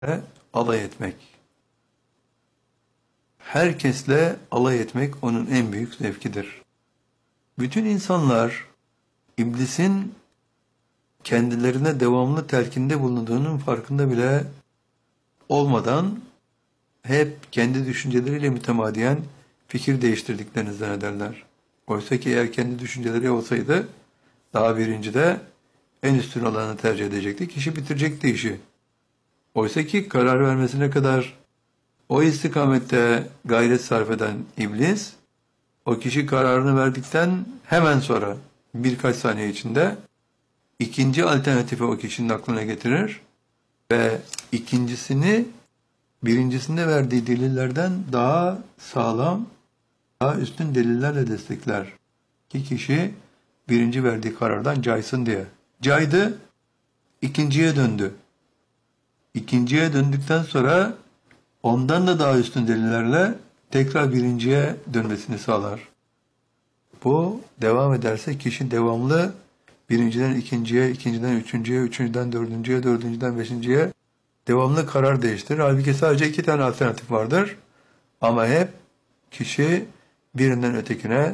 alay etmek. Herkesle alay etmek onun en büyük zevkidir. Bütün insanlar iblisin kendilerine devamlı telkinde bulunduğunun farkında bile olmadan hep kendi düşünceleriyle mütemadiyen fikir değiştirdiklerini zannederler. Oysa ki eğer kendi düşünceleri olsaydı daha birincide en üstün olanı tercih edecekti. Kişi bitirecekti işi. Oysa ki karar vermesine kadar o istikamette gayret sarf eden iblis, o kişi kararını verdikten hemen sonra birkaç saniye içinde ikinci alternatifi o kişinin aklına getirir ve ikincisini birincisinde verdiği delillerden daha sağlam, daha üstün delillerle destekler. Ki kişi birinci verdiği karardan caysın diye. Caydı, ikinciye döndü. İkinciye döndükten sonra ondan da daha üstün delillerle tekrar birinciye dönmesini sağlar. Bu devam ederse kişi devamlı birinciden ikinciye, ikinciden üçüncüye, üçüncüden dördüncüye, dördüncüden beşinciye devamlı karar değiştirir. Halbuki sadece iki tane alternatif vardır. Ama hep kişi birinden ötekine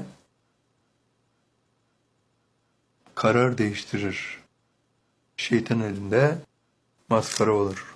karar değiştirir. Şeytan elinde maskara olur.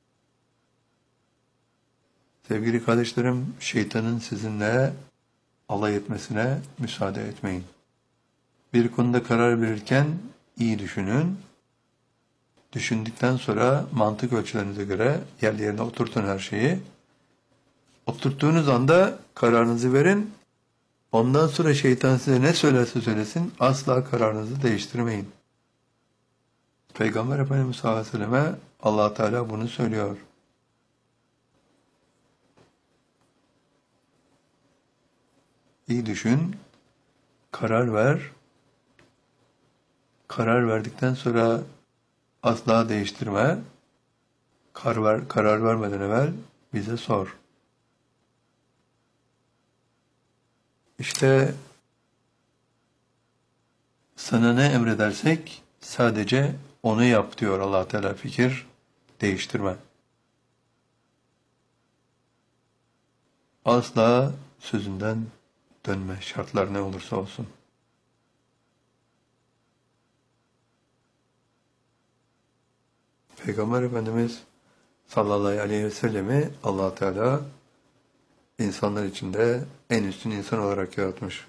Sevgili kardeşlerim, şeytanın sizinle alay etmesine müsaade etmeyin. Bir konuda karar verirken iyi düşünün. Düşündükten sonra mantık ölçülerinize göre yerine oturtun her şeyi. Oturttuğunuz anda kararınızı verin. Ondan sonra şeytan size ne söylerse söylesin asla kararınızı değiştirmeyin. Peygamber Efendimiz sallallahu aleyhi ve selleme Allah Teala bunu söylüyor. İyi düşün, karar ver. Karar verdikten sonra asla değiştirme. Karar vermeden evvel bize sor. İşte sana ne emredersek sadece onu yap diyor Allah Teala, fikir değiştirme. Asla sözünden dönme, şartlar ne olursa olsun. Peygamber Efendimiz sallallahu aleyhi ve sellemi Allah Teala insanlar içinde en üstün insan olarak yaratmış.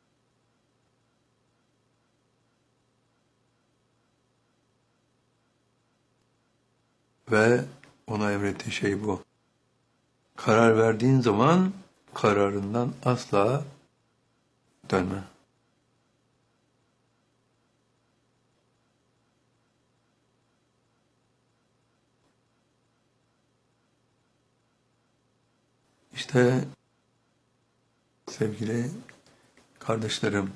Ve ona emrettiği şey bu. Karar verdiğin zaman kararından asla dönme. İşte sevgili kardeşlerim,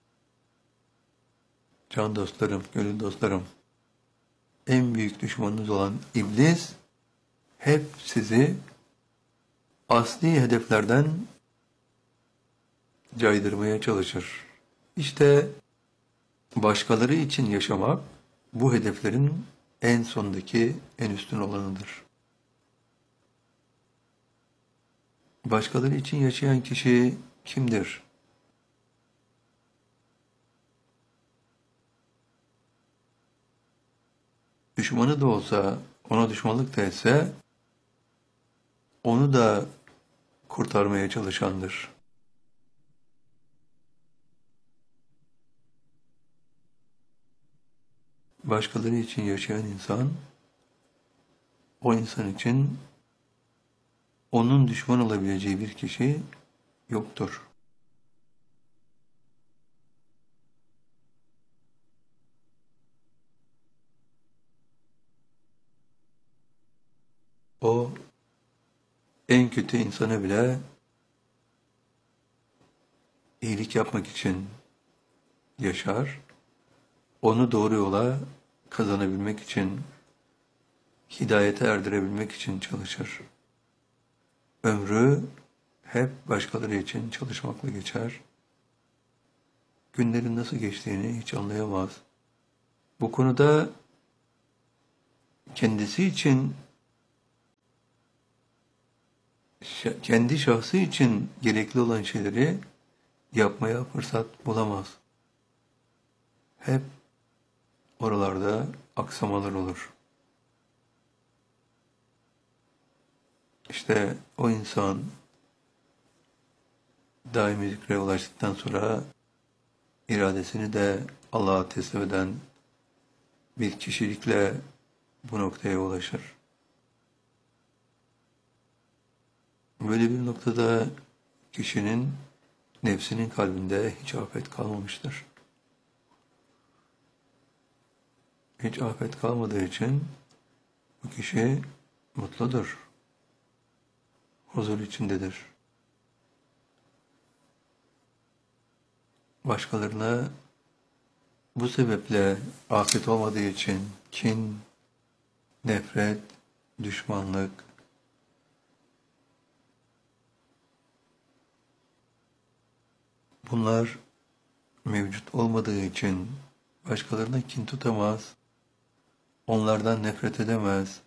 can dostlarım, gönül dostlarım, en büyük düşmanınız olan iblis hep sizi asli hedeflerden caydırmaya çalışır. İşte başkaları için yaşamak bu hedeflerin en sondaki, en üstün olanıdır. Başkaları için yaşayan kişi kimdir? Düşmanı da olsa, ona düşmanlık da etse, onu da kurtarmaya çalışandır. Başkaları için yaşayan insan, o insan için onun düşman olabileceği bir kişi yoktur. O en kötü insana bile iyilik yapmak için yaşar, onu doğru yola kazanabilmek için, hidayete erdirebilmek için çalışır. Ömrü hep başkaları için çalışmakla geçer. Günlerin nasıl geçtiğini hiç anlayamaz. Bu konuda kendisi için kendi şahsı için gerekli olan şeyleri yapmaya fırsat bulamaz. Hep oralarda aksamalar olur. İşte o insan daimi zikre ulaştıktan sonra iradesini de Allah'a teslim eden bir kişilikle bu noktaya ulaşır. Böyle bir noktada kişinin nefsinin kalbinde hiç afet kalmamıştır. Hiç afet kalmadığı için bu kişi mutludur, huzur içindedir. Başkalarına bu sebeple afet olmadığı için kin, nefret, düşmanlık, bunlar mevcut olmadığı için başkalarına kin tutamaz, onlardan nefret edemez,